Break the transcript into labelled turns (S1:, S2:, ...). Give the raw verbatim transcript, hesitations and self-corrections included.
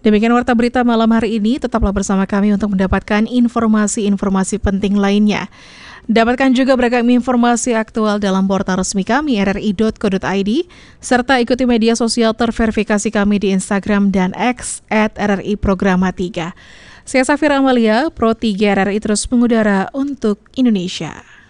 S1: Demikian warta berita malam hari ini, tetaplah bersama kami untuk mendapatkan informasi-informasi penting lainnya. Dapatkan juga beragam informasi aktual dalam portal resmi kami r r i dot co dot i d, serta ikuti media sosial terverifikasi kami di Instagram dan X at r r i programa tiga. Saya Safira Amalia, Pro tiga R R I terus mengudara untuk Indonesia.